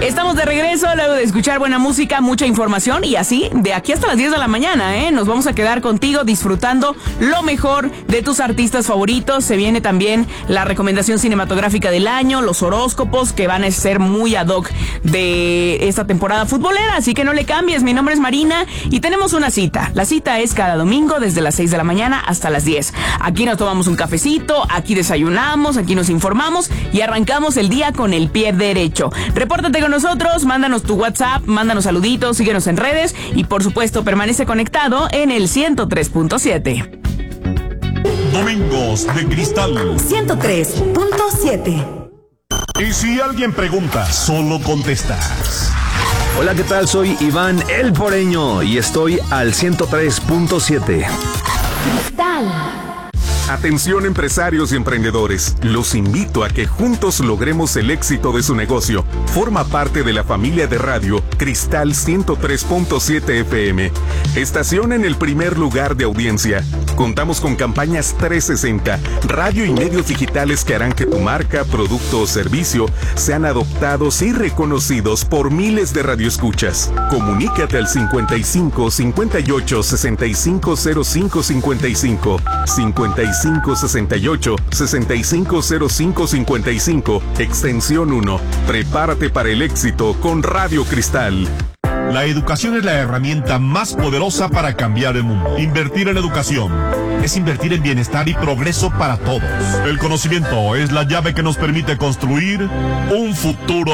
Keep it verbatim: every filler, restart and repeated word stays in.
Estamos de regreso luego de escuchar buena música, mucha información y así de aquí hasta las diez de la mañana, ¿eh? Nos vamos a quedar contigo disfrutando lo mejor de tus artistas favoritos. Se viene también la recomendación cinematográfica del año, los horóscopos que van a ser muy ad hoc de esta temporada futbolera, así que no le cambies. Mi nombre es Marina y tenemos una cita. La cita es cada domingo desde las seis de la mañana hasta las diez. Aquí nos tomamos un cafecito, aquí desayunamos, aquí nos informamos y arrancamos el día con el pie derecho. Repórtate con nosotros, mándanos tu WhatsApp, mándanos saluditos, síguenos en redes y por supuesto permanece conectado en el ciento tres punto siete. Domingos de Cristal ciento tres punto siete. Y si alguien pregunta, solo contestas. Hola, ¿qué tal? Soy Iván El Poreño y estoy al ciento tres punto siete. Cristal. Atención empresarios y emprendedores, los invito a que juntos logremos el éxito de su negocio. Forma parte de la familia de radio Cristal ciento tres punto siete F M. Estación en el primer lugar de audiencia. Contamos con campañas trescientos sesenta, radio y medios digitales que harán que tu marca, producto o servicio sean adoptados y reconocidos por miles de radioescuchas. Comunícate al cincuenta y cinco, cincuenta y ocho, sesenta y cinco cero cinco cincuenta y cinco, cincuenta y cinco sesenta y ocho, sesenta y cinco cero cinco cincuenta y cinco, extensión uno. Prepárate para el éxito con Radio Cristal. La educación es la herramienta más poderosa para cambiar el mundo. Invertir en educación es invertir en bienestar y progreso para todos. El conocimiento es la llave que nos permite construir un futuro